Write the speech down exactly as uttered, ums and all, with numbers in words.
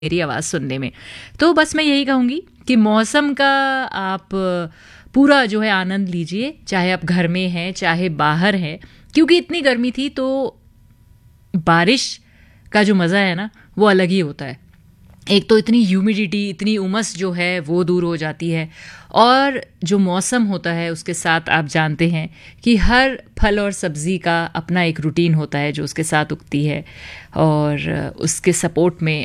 मेरी आवाज़ सुनने में। तो बस मैं यही कहूँगी कि मौसम का आप पूरा जो है आनंद लीजिए, चाहे आप घर में हैं, चाहे बाहर हैं, क्योंकि इतनी गर्मी थी तो बारिश का जो मज़ा है ना, वो अलग ही होता है। एक तो इतनी ह्यूमिडिटी, इतनी उमस जो है वो दूर हो जाती है, और जो मौसम होता है उसके साथ आप जानते हैं कि हर फल और सब्ज़ी का अपना एक रूटीन होता है जो उसके साथ उगती है, और उसके सपोर्ट में